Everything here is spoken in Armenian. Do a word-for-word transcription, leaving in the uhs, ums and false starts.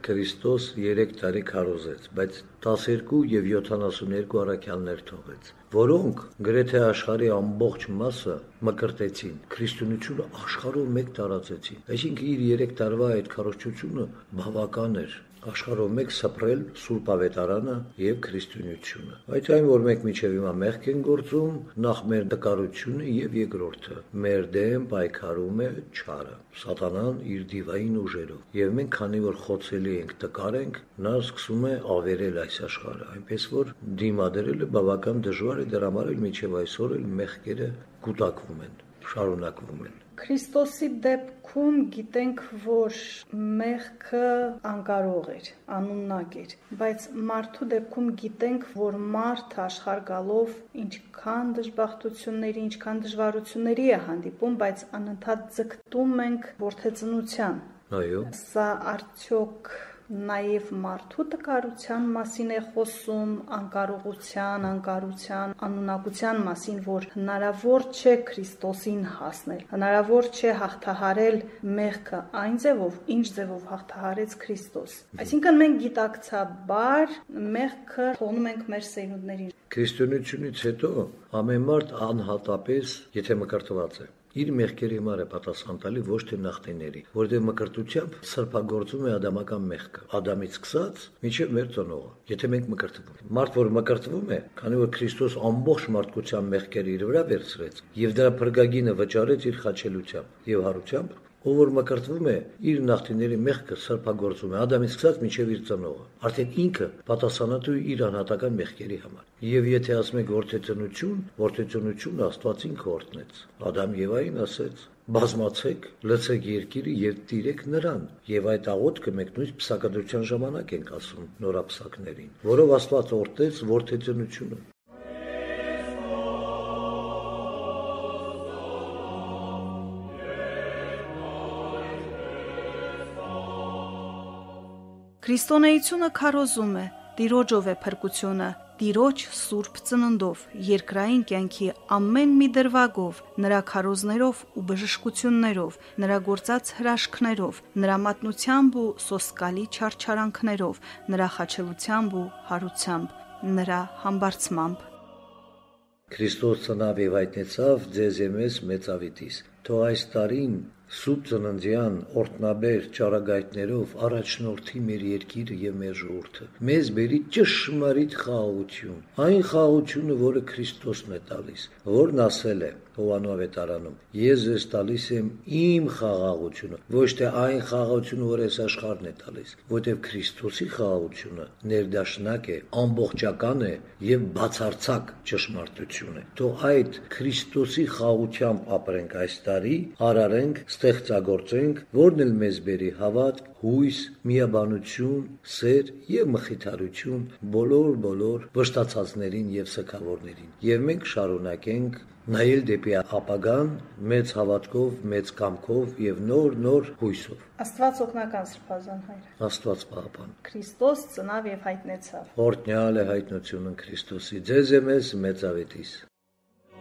Քրիստոս երեք տարի քարոզեց, բայց տասներկու եւ յոթանասունյոթ առաքյալներ թողեց, որոնք գրեթե աշխարհի ամբողջ մասը մկրտեցին, քրիստոնեությունը աշխարհով մեկ տարածեցին։ Այսինքն իր երեք տարվա այդ քարոզչությունը բավական էր աշխարհով մեկ սփռել Սուրբ Ավետարանը եւ քրիստոնեությունը։ Այդ այն, որ մենք միջև հիմա մեղք են գործում, նախ մեր տկարությունը եւ երկրորդը մեր դեմ պայքարում է չարը, սատանան իր դիվային ուժերով։ Եվ մենք քանի որ խոցելի ենք, տկար ենք, նա սկսում է ավերել այս աշխարհը, այնպես որ դիմադրելը բավական դժվար է, դրա համար էլ միջև այսօր էլ մեղքերը կուտակվում են, շարունակվում են։ Քրիստոսի դեպքում գիտենք, որ մեղքը անկարող էր, անուննակ էր, բայց մարդու դեպքում գիտենք, որ մարդը աշխարհ գալով ինչքան դժբախտությունների, ինչքան դժվարությունների է հանդիպում, բայց անընդհատ ձգտում ենք որդեծնության։ Այո։ Սա արդյոք նաև մարդու տկարության մասին է խոսում, անկարողության, անկարության, անունակության մասին, որ հնարավոր չէ Քրիստոսին հասնել, հնարավոր չէ հաղթահարել մեղքը այն ձևով, ինչ ձևով հաղթահարեց Քրիստոս։ Այսինքն մենք գիտակցաբար մեղքը թողնում ենք մեր սերունդներին։ Քրիստոնեությունից հետո ամեն մարդ անհատապես, եթե մկրտված է, իր մեղքերի համար է պատասխան տալի, ոչ թե նախնիների, որտեղ մկրտությամբ սրբագործում է ադամական մեղքը, Ադամից սկսած մինչև մեր ծնողը, եթե մենք մկրտվում ենք։ Մարդ, որ մկրտվում է, քանի որ Քրիստոս ամբողջ մարդկության մեղքերը իր վրա վերցրեց եւ դրա փրկագինը վճարեց իր խաչելությամբ եւ հարությամբ, ով որ մկրտվում է, իր նախնիների մեղքը սրբագործում է Ադամից սկսած մինչև իր ծնողը, արդեն ինքը պատասխանատու է իր անհատական մեղքերի համար։ Եվ եթե ասում եք որդեծնություն, որդեծնությունը Աստված ինքը օրհնեց։ Ադամ Եվային ասեց. բազմացեք, լցեք երկիրը եւ տիրեք նրան։ Եվ այդ աղոթքը մենք նույնիսկ փսակադրության ժամանակ ենք ասում նորապսակներին, որով Աստված օրհնեց որդեծնությունը։ Քրիստոնեությունը քարոզում է, Տիրոջով է փրկությունը, Տիրոջ սուրբ ծննդով, երկրային կյանքի ամեն մի դրվագով, նրա քարոզներով ու բժշկություններով, նրա գործած հրաշքներով, նրա մատնությամբ ու սոսկալի չարչարանքներով, նրա խաչելությամբ ու հարությամբ, նրա համբարձմամբ։ Քրիստոս ծնավ եւ հայտնեցավ ձեզ եւ մեզ մեծավիտիս։ Թող այս տարին Սուրբ ծննդյան օրհնաբեր ճառագայթներով առաջնորդի մեր երկիրը եւ մեր ժողովուրդը։ Մեզ բերի ճշմարիտ խաղաղություն, այն խաղաղությունը, որը Քրիստոսն է տալիս, որն ասել է Հովանու ավետարանում. Ես ձեզ տալիս եմ իմ խաղաղությունը, ոչ թե այն խաղաղությունը, որ այս աշխարհն է տալիս, որտեղ Քրիստոսի խաղաղությունը ներդաշնակ է, ամբողջական է եւ բացարձակ ճշմարտություն է։ Թող այդ Քրիստոսի խաղաղությամբ ապրենք այս տարի, արարենք, ստեղծագործենք, որն էլ մեզ բերի հավատք, հույս, միաբանություն, սեր եւ մխիթարություն բոլոր-բոլոր վշտացածներին եւ սգավորներին։ Եվ մենք շարունակենք նայել դեպի ապագան մեծ հավատքով, մեծ կամքով եւ նոր-նոր հույսով։ Աստված օգնական Սրբազան հայր։ Աստված պահապան։ Քրիստոս ծնավ եւ հայտնեցավ։ Օրհնյալ է հայտնությունը Քրիստոսի։ Ձեզ է մեզ մեծավետիս։